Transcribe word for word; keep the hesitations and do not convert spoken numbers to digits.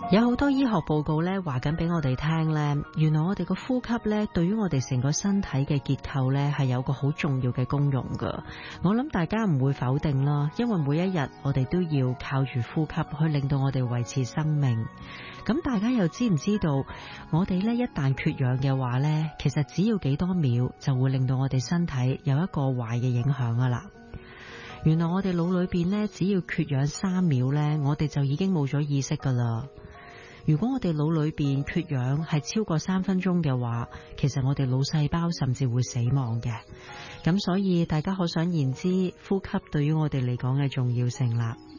有好多醫學報告咧話緊俾我哋聽咧，原來我哋個呼吸咧對於我哋成個身體嘅結構咧係有個好重要嘅功用噶。我諗大家唔會否定啦，因為每一日我哋都要靠住呼吸去令到我哋維持生命。咁大家又知唔知道，我哋咧一旦缺氧嘅話咧，其實只要幾多秒就會令到我哋身體有一個壞嘅影響噶啦。原來我哋腦裏邊咧只要缺氧三秒咧，我哋就已經冇咗意識噶啦。如果我哋腦裏邊缺氧係超過三分鐘嘅話，其實我哋腦細胞甚至會死亡嘅。咁所以大家可想而知，呼吸對於我哋嚟講嘅重要性啦。